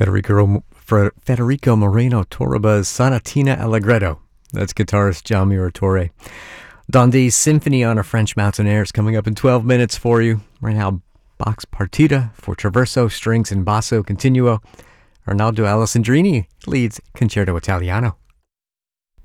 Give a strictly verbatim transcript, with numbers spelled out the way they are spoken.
Federico, Federico Moreno Torreba's Sonatina Allegretto. That's guitarist John Muratore. Donde's Symphony on a French Mountain Air is coming up in twelve minutes for you. Right now, Bach's Partita for Traverso, Strings and Basso Continuo. Arnaldo Alessandrini leads Concerto Italiano.